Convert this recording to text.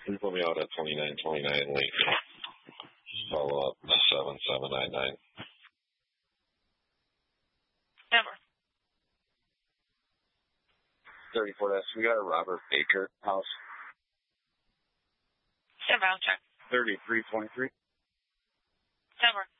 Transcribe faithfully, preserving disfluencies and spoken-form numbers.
Can you put me out at twenty-nine twenty-nine late? Follow up seven seven nine nine. Number. thirty-four S. We got a Robert Baker house. Send round check. thirty-three twenty-three. Number.